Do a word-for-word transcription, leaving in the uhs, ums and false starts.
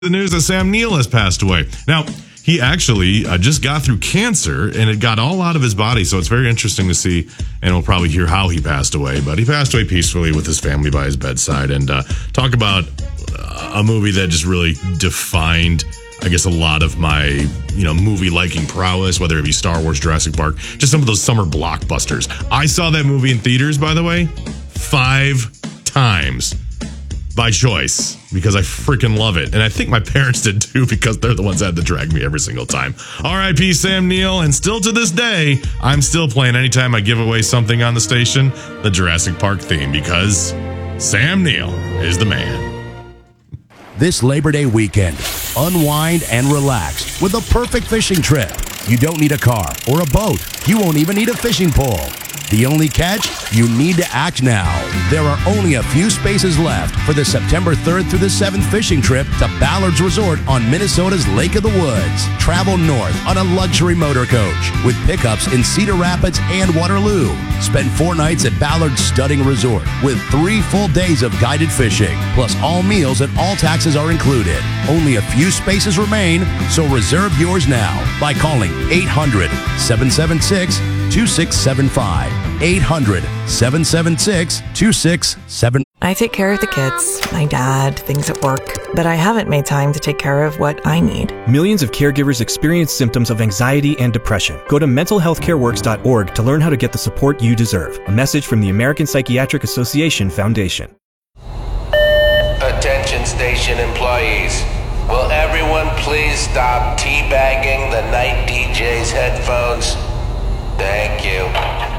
The news that Sam Neill has passed away. Now, he actually uh, just got through cancer, and it got all out of his body, so it's very interesting to see, and we'll probably hear how he passed away. But he passed away peacefully with his family by his bedside, and uh, talk about uh, a movie that just really defined, I guess, a lot of my, you know, movie-liking prowess, whether it be Star Wars, Jurassic Park, just some of those summer blockbusters. I saw that movie in theaters, by the way, five times. By choice, because I freaking love it. And I think my parents did too, because they're the ones that had to drag me every single time. R I P Sam Neill, and still to this day, I'm still playing anytime I give away something on the station, the Jurassic Park theme, because Sam Neill is the man. This Labor Day weekend, unwind and relax with a perfect fishing trip. You don't need a car or a boat. You won't even need a fishing pole. The only catch? You need to act now. There are only a few spaces left for the September third through the seventh fishing trip to Ballard's Resort on Minnesota's Lake of the Woods. Travel north on a luxury motor coach with pickups in Cedar Rapids and Waterloo. Spend four nights at Ballard's Stunning Resort with three full days of guided fishing, plus all meals and all taxes are included. Only a few spaces remain, so reserve yours now by calling eight hundred, seven seven six, two six seven five. eight hundred, seven seven six, two six seven five. I take care of the kids, my dad, things at work, but I haven't made time to take care of what I need. Millions of caregivers experience symptoms of anxiety and depression. Go to mental health care works dot org to learn how to get the support you deserve. A message from the American Psychiatric Association Foundation. Attention station employees. Will everyone please stop teabagging the night D J's headphones? Thank you.